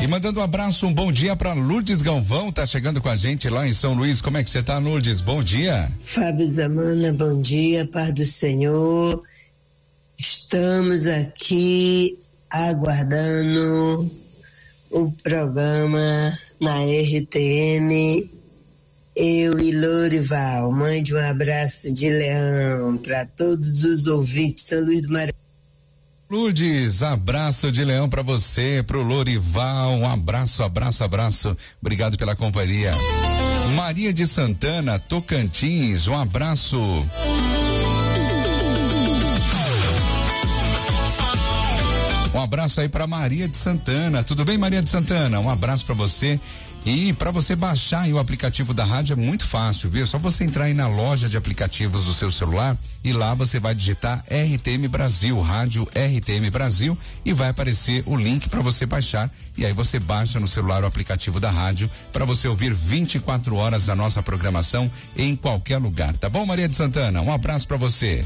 E mandando um abraço, um bom dia para Lourdes Galvão, tá chegando com a gente lá em São Luís. Como é que você tá, Lourdes? Bom dia. Fábio Zamana, bom dia, paz do Senhor. Estamos aqui aguardando o programa na RTN. Eu e Lorival, mande um abraço de leão para todos os ouvintes de São Luís do Maranhão. Lourdes, abraço de leão para você, pro Lorival, um abraço. Obrigado pela companhia. Maria de Santana, Tocantins, um abraço. Um abraço aí para Maria de Santana. Tudo bem, Maria de Santana? Um abraço para você. E para você baixar aí o aplicativo da rádio é muito fácil, viu? É só você entrar aí na loja de aplicativos do seu celular e lá você vai digitar RTM Brasil, rádio RTM Brasil, e vai aparecer o link para você baixar. E aí você baixa no celular o aplicativo da rádio para você ouvir 24 horas a nossa programação em qualquer lugar, tá bom, Maria de Santana? Um abraço para você.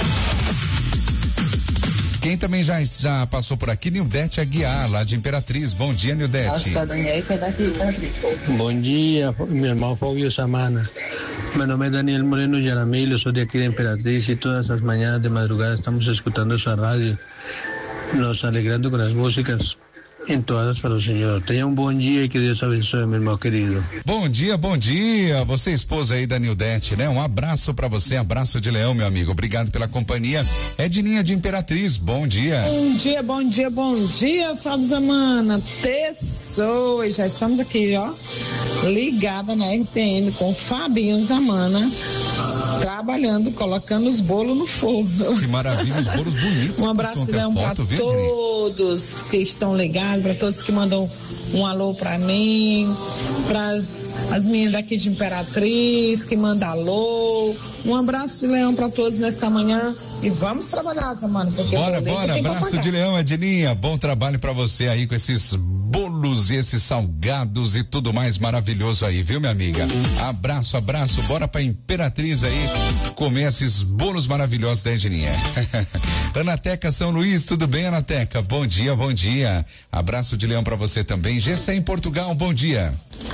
Quem também já passou por aqui, Nildete Aguiar, lá de Imperatriz. Bom dia, Nildete. Bom dia, meu irmão Fábio Zamana. Meu nome é Daniel Moreno Jaramillo, sou de aqui de Imperatriz e todas as manhãs de madrugada estamos escutando essa rádio, nos alegrando com as músicas entoadas para o Senhor. Tenha um bom dia e que Deus abençoe, meu irmão querido. Bom dia. Você, esposa aí da Nildete, né? Um abraço pra você, abraço de leão, meu amigo. Obrigado pela companhia. Edninha de Imperatriz, bom dia. Bom dia, Fábio Zamana. Terçou, e já estamos aqui, ó, ligada na RTM com o Fabinho Zamana, trabalhando, colocando os bolos no forno. Que maravilha, os bolos bonitos. Um abraço de leão pra todos que estão ligados, para todos que mandam um alô para mim, para as meninas daqui de Imperatriz que mandam alô. Um abraço de leão para todos nesta manhã e vamos trabalhar, Zamana, porque bora, abraço de leão, Edninha, bom trabalho para você aí com esses bolos e esses salgados e tudo mais maravilhoso aí, viu, minha amiga? Abraço, bora pra Imperatriz aí comer esses bolos maravilhosos da Edninha. Anateca São Luís, tudo bem, Anateca? Bom dia. Abraço de leão pra você também. GC em Portugal, bom dia.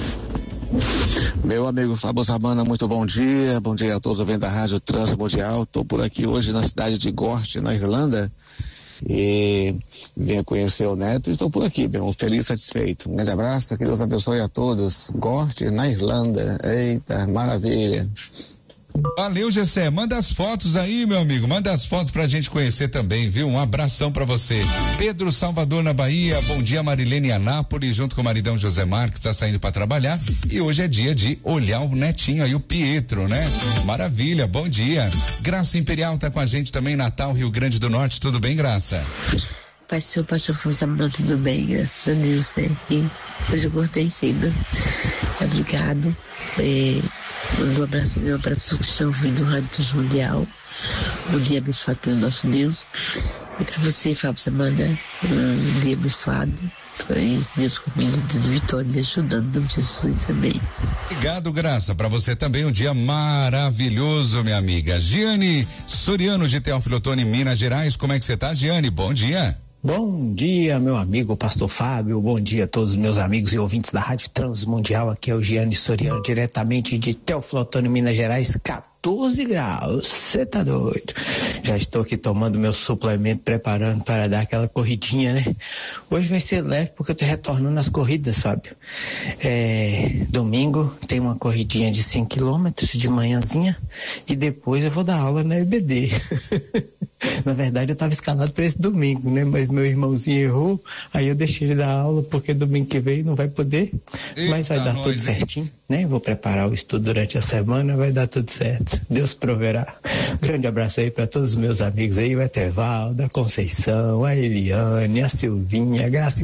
Meu amigo Fábio Zamana, muito bom dia a todos ouvindo da Rádio Transmundial. Tô por aqui hoje na cidade de Gort, na Irlanda, e venha conhecer o neto e estou por aqui, bem, feliz e satisfeito. Um grande abraço, que Deus abençoe a todos. Gort, na Irlanda, eita, maravilha. Valeu, Gessé, manda as fotos aí, meu amigo, manda as fotos pra gente conhecer também, viu? Um abração pra você. Pedro Salvador, na Bahia, bom dia, Marilene Anápolis, junto com o maridão José Marques, tá saindo pra trabalhar, e hoje é dia de olhar o netinho aí, o Pietro, né? Maravilha, bom dia. Graça Imperial tá com a gente também, Natal, Rio Grande do Norte, tudo bem, Graça? Pastor Fussamão, tudo bem, graças a Deus, né? E hoje eu acordei cedo. Obrigado. Mando um abraço para todos que estão ouvindo o Rádio Transmundial. Um dia abençoado pelo nosso Deus. E para você, Fábio Zamana, um dia abençoado. E Deus comigo, dando vitória e ajudando Jesus, amém. Obrigado, Graça. Para você também um dia maravilhoso, minha amiga. Giane Soriano, de Teófilo Otoni, Minas Gerais. Como é que você tá, Giane? Bom dia. Bom dia, meu amigo Pastor Fábio, bom dia a todos os meus amigos e ouvintes da Rádio Transmundial, aqui é o Giane Soriano, diretamente de Teófilo Otoni, Minas Gerais, 14 graus, você tá doido? Já estou aqui tomando meu suplemento, preparando para dar aquela corridinha, né? Hoje vai ser leve porque eu tô retornando às corridas, Fábio. Domingo tem uma corridinha de 5 quilômetros de manhãzinha e depois eu vou dar aula na EBD. Na verdade, eu estava escalado para esse domingo, né? Mas meu irmãozinho errou, aí eu deixei ele dar aula, porque domingo que vem não vai poder. Eita, mas vai dar tudo certinho, né? Vou preparar o estudo durante a semana, vai dar tudo certo. Deus proverá. Grande abraço aí para todos os meus amigos aí, o Etevaldo, a Conceição, a Eliane, a Silvinha, a Graça